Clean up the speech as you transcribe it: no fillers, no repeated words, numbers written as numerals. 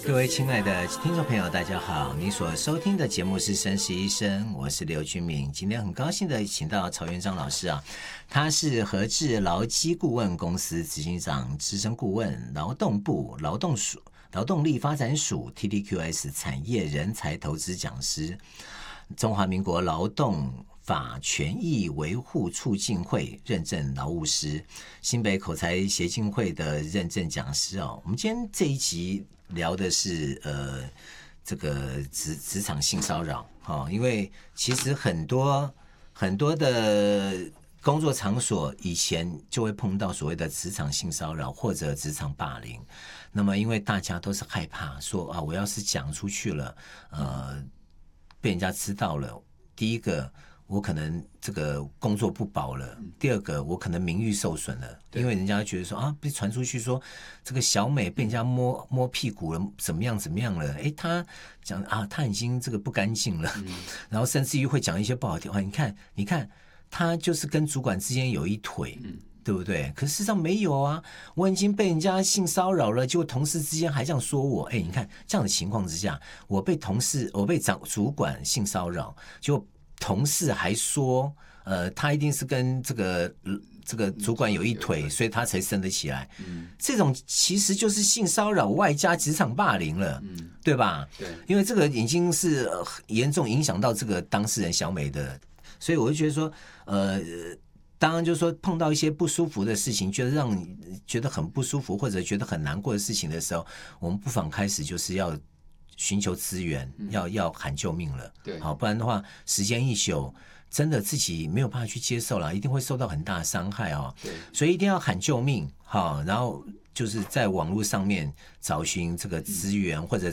各位亲爱的听众朋友，大家好！你所收听的节目是《生死医生》，我是刘君明。今天很高兴的请到曹元章老师啊，他是和智劳基顾问公司执行长、资深顾问，劳动部劳动力发展署 TTQS 产业人才投资讲师，中华民国劳动法权益维护促进会认证劳务师，新北口才协进会的认证讲师哦。我们今天这一集聊的是这个职场性骚扰哦，因为其实很多的工作场所以前就会碰到所谓的职场性骚扰或者职场霸凌，那么因为大家都是害怕说啊，我要是讲出去了，被人家知道了，第一个我可能这个工作不保了，第二个我可能名誉受损了，因为人家觉得说啊，被传出去说这个小美被人家摸屁股了，怎么样了，他讲啊，他已经这个不干净了，然后甚至于会讲一些不好听话，你看他就是跟主管之间有一腿，对不对？可事实上没有啊，我已经被人家性骚扰了，结果同事之间还这样说我，你看这样的情况之下，我被主管性骚扰，就同事还说，他一定是跟这个主管有一腿，所以他才升得起来。这种其实就是性骚扰外加职场霸凌了，对吧？对，因为这个已经是严重影响到这个当事人小美的，所以我就觉得说，当然就是说碰到一些不舒服的事情，觉得让你觉得很不舒服或者觉得很难过的事情的时候，我们不妨开始就是要寻求资源，要喊救命了。对，好，不然的话，时间一久，真的自己没有办法去接受了，一定会受到很大的伤害哦。对，所以一定要喊救命，好，然后就是在网络上面找寻这个资源或者